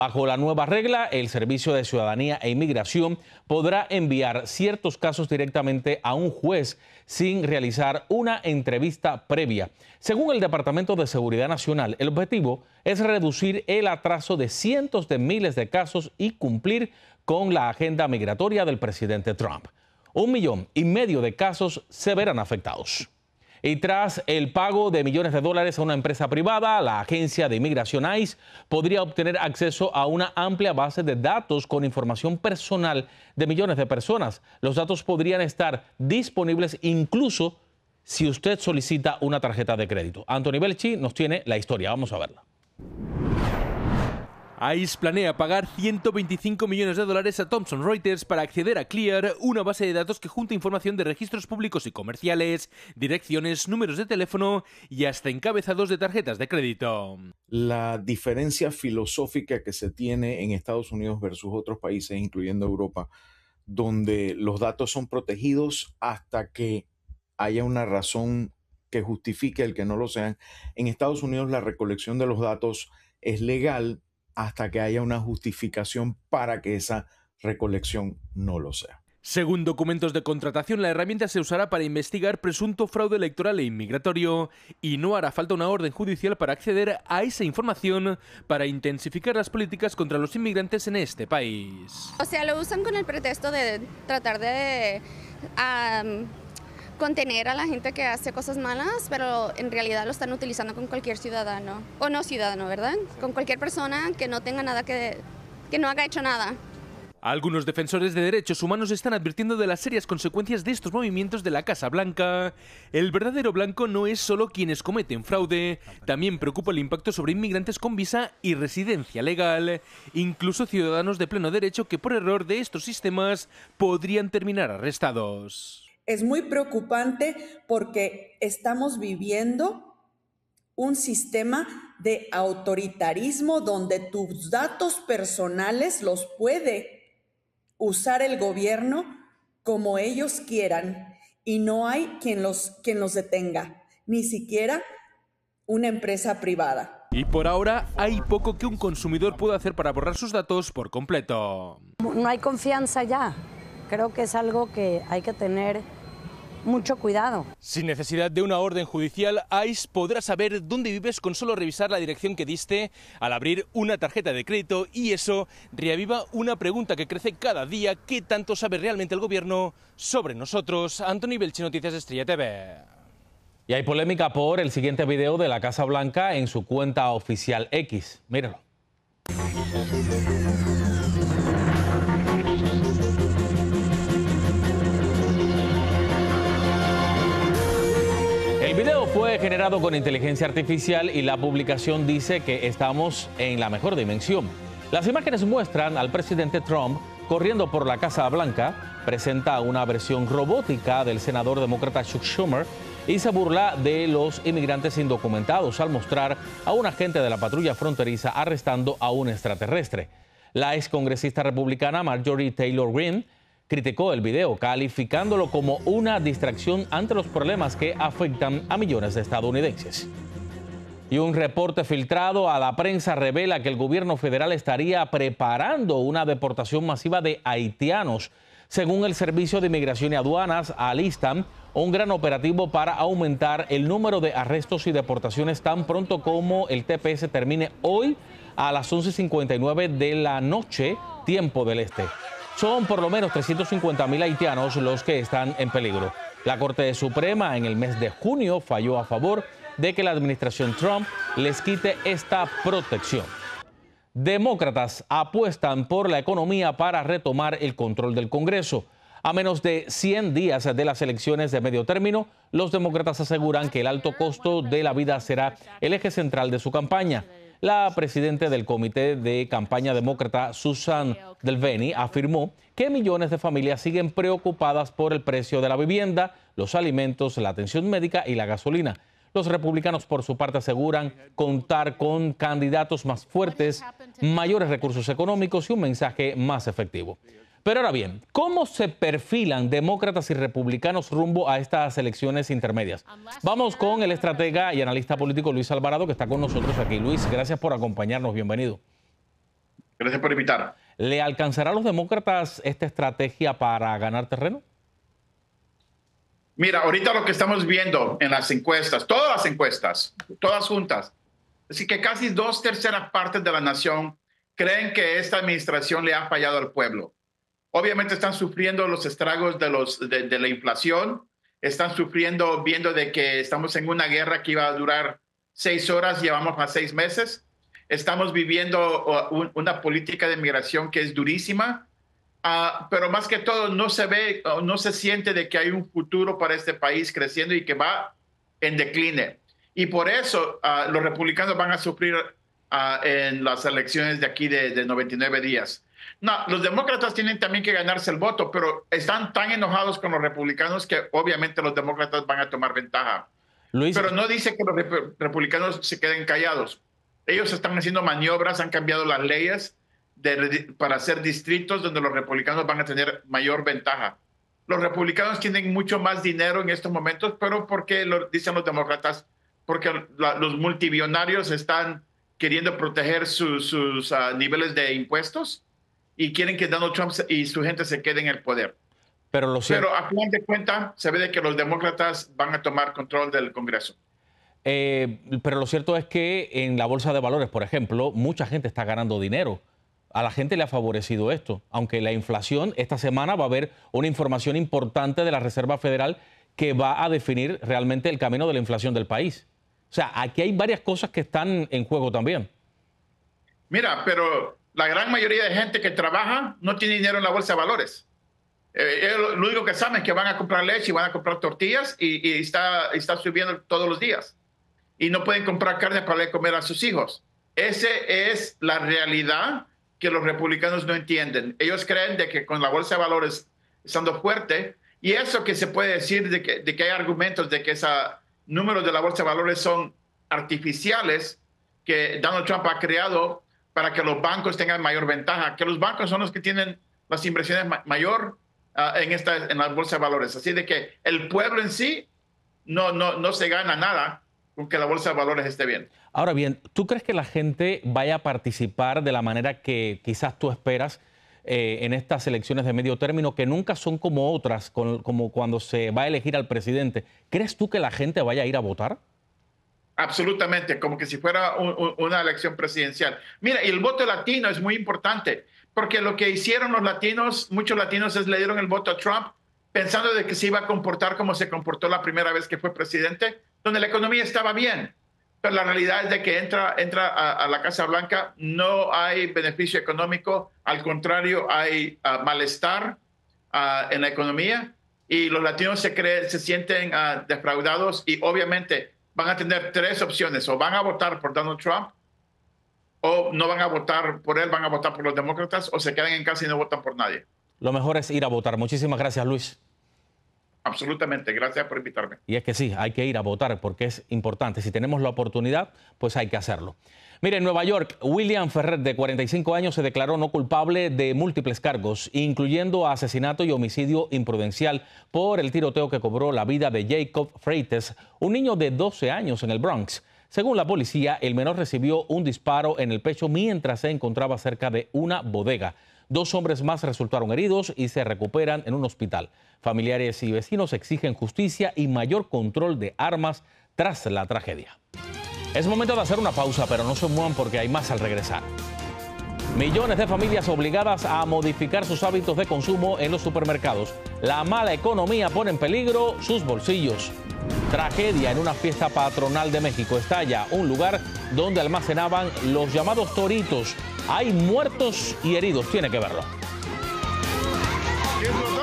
Bajo la nueva regla, el Servicio de Ciudadanía e Inmigración podrá enviar ciertos casos directamente a un juez sin realizar una entrevista previa. Según el Departamento de Seguridad Nacional, el objetivo es reducir el atraso de cientos de miles de casos y cumplir con la agenda migratoria del presidente Trump. 1,5 millones de casos se verán afectados. Y tras el pago de millones de dólares a una empresa privada, la agencia de inmigración ICE podría obtener acceso a una amplia base de datos con información personal de millones de personas. Los datos podrían estar disponibles incluso si usted solicita una tarjeta de crédito. Anthony Belchi nos tiene la historia. Vamos a verla. ICE planea pagar 125 millones de dólares a Thomson Reuters para acceder a Clear, una base de datos que junta información de registros públicos y comerciales, direcciones, números de teléfono y hasta encabezados de tarjetas de crédito. La diferencia filosófica que se tiene en Estados Unidos versus otros países, incluyendo Europa, donde los datos son protegidos hasta que haya una razón que justifique el que no lo sean. En Estados Unidos la recolección de los datos es legal hasta que haya una justificación para que esa recolección no lo sea. Según documentos de contratación, la herramienta se usará para investigar presunto fraude electoral e inmigratorio y no hará falta una orden judicial para acceder a esa información para intensificar las políticas contra los inmigrantes en este país. O sea, lo usan con el pretexto de tratar de contener a la gente que hace cosas malas, pero en realidad lo están utilizando con cualquier ciudadano, o no ciudadano, ¿verdad? Con cualquier persona que no tenga nada que no haya hecho nada. Algunos defensores de derechos humanos están advirtiendo de las serias consecuencias de estos movimientos de la Casa Blanca. El verdadero blanco no es solo quienes cometen fraude, también preocupa el impacto sobre inmigrantes con visa y residencia legal, incluso ciudadanos de pleno derecho que por error de estos sistemas podrían terminar arrestados. Es muy preocupante porque estamos viviendo un sistema de autoritarismo donde tus datos personales los puede usar el gobierno como ellos quieran y no hay quien los detenga, ni siquiera una empresa privada. Y por ahora hay poco que un consumidor pueda hacer para borrar sus datos por completo. No hay confianza ya. Creo que es algo que hay que tener mucho cuidado. Sin necesidad de una orden judicial, ICE podrá saber dónde vives con solo revisar la dirección que diste al abrir una tarjeta de crédito, y eso reaviva una pregunta que crece cada día: ¿qué tanto sabe realmente el gobierno sobre nosotros? Anthony Belchi, Noticias Estrella TV. Y hay polémica por el siguiente video de la Casa Blanca en su cuenta oficial X. Míralo. El video fue generado con inteligencia artificial y la publicación dice que estamos en la mejor dimensión. Las imágenes muestran al presidente Trump corriendo por la Casa Blanca, presenta una versión robótica del senador demócrata Chuck Schumer y se burla de los inmigrantes indocumentados al mostrar a un agente de la patrulla fronteriza arrestando a un extraterrestre. La excongresista republicana Marjorie Taylor Greene criticó el video, calificándolo como una distracción ante los problemas que afectan a millones de estadounidenses. Y un reporte filtrado a la prensa revela que el gobierno federal estaría preparando una deportación masiva de haitianos. Según el Servicio de Inmigración y Aduanas, alistan un gran operativo para aumentar el número de arrestos y deportaciones tan pronto como el TPS termine hoy a las 11:59 de la noche, tiempo del este. Son por lo menos 350,000 haitianos los que están en peligro. La Corte Suprema en el mes de junio falló a favor de que la administración Trump les quite esta protección. Demócratas apuestan por la economía para retomar el control del Congreso. A menos de 100 días de las elecciones de medio término, los demócratas aseguran que el alto costo de la vida será el eje central de su campaña. La presidenta del comité de campaña demócrata, Susan Delveny, afirmó que millones de familias siguen preocupadas por el precio de la vivienda, los alimentos, la atención médica y la gasolina. Los republicanos, por su parte, aseguran contar con candidatos más fuertes, mayores recursos económicos y un mensaje más efectivo. Pero ahora bien, ¿cómo se perfilan demócratas y republicanos rumbo a estas elecciones intermedias? Vamos con el estratega y analista político Luis Alvarado, que está con nosotros aquí. Luis, gracias por acompañarnos. Bienvenido. Gracias por invitar. ¿Le alcanzará a los demócratas esta estrategia para ganar terreno? Mira, ahorita lo que estamos viendo en las encuestas, todas juntas, es que casi 2/3 partes de la nación creen que esta administración le ha fallado al pueblo. Obviamente están sufriendo los estragos de la inflación, están sufriendo viendo de que estamos en una guerra que iba a durar 6 horas, llevamos a 6 meses. Estamos viviendo una política de migración que es durísima, pero más que todo no se ve, no se siente de que hay un futuro para este país creciendo y que va en decline. Y por eso los republicanos van a sufrir en las elecciones de aquí de 99 días. No, los demócratas tienen también que ganarse el voto, pero están tan enojados con los republicanos que obviamente los demócratas van a tomar ventaja. Luis, pero no dice que los republicanos se queden callados. Ellos están haciendo maniobras, han cambiado las leyes para hacer distritos donde los republicanos van a tener mayor ventaja. Los republicanos tienen mucho más dinero en estos momentos, pero porque dicen los demócratas, porque los multimillonarios están queriendo proteger sus niveles de impuestos y quieren que Donald Trump y su gente se queden en el poder. Pero a final de cuentas se ve de que los demócratas van a tomar control del Congreso. Pero lo cierto es que en la bolsa de valores, por ejemplo, mucha gente está ganando dinero. A la gente le ha favorecido esto, aunque la inflación, esta semana va a haber una información importante de la Reserva Federal que va a definir realmente el camino de la inflación del país. O sea, aquí hay varias cosas que están en juego también. Mira, pero la gran mayoría de gente que trabaja no tiene dinero en la bolsa de valores. Lo único que saben es que van a comprar leche y van a comprar tortillas y está subiendo todos los días. Y no pueden comprar carne para comer a sus hijos. Esa es la realidad que los republicanos no entienden. Ellos creen de que con la bolsa de valores estando fuerte, y eso que se puede decir de que hay argumentos de que esos números de la bolsa de valores son artificiales que Donald Trump ha creado para que los bancos tengan mayor ventaja, que los bancos son los que tienen las inversiones mayor en la bolsa de valores. Así de que el pueblo en sí no se gana nada con que la bolsa de valores esté bien. Ahora bien, ¿tú crees que la gente vaya a participar de la manera que quizás tú esperas en estas elecciones de medio término, que nunca son como otras, como cuando se va a elegir al presidente? ¿Crees tú que la gente vaya a ir a votar? Absolutamente, como que si fuera una elección presidencial. Mira, y el voto latino es muy importante, porque lo que hicieron los latinos, muchos latinos le dieron el voto a Trump pensando de que se iba a comportar como se comportó la primera vez que fue presidente, donde la economía estaba bien. Pero la realidad es de que entra a la Casa Blanca, no hay beneficio económico, al contrario, hay malestar en la economía y los latinos se sienten defraudados y obviamente van a tener 3 opciones: o van a votar por Donald Trump, o no van a votar por él, van a votar por los demócratas, o se quedan en casa y no votan por nadie. Lo mejor es ir a votar. Muchísimas gracias, Luis. Absolutamente, gracias por invitarme. Y es que sí, hay que ir a votar porque es importante. Si tenemos la oportunidad, pues hay que hacerlo. Mire, en Nueva York, William Ferrer, de 45 años, se declaró no culpable de múltiples cargos, incluyendo asesinato y homicidio imprudencial por el tiroteo que cobró la vida de Jacob Freites, un niño de 12 años en el Bronx. Según la policía, el menor recibió un disparo en el pecho mientras se encontraba cerca de una bodega. 2 hombres más resultaron heridos y se recuperan en un hospital. Familiares y vecinos exigen justicia y mayor control de armas tras la tragedia. Es momento de hacer una pausa, pero no se muevan porque hay más al regresar. Millones de familias obligadas a modificar sus hábitos de consumo en los supermercados. La mala economía pone en peligro sus bolsillos. Tragedia en una fiesta patronal de México. Estalla un lugar donde almacenaban los llamados toritos. Hay muertos y heridos. Tiene que verlo.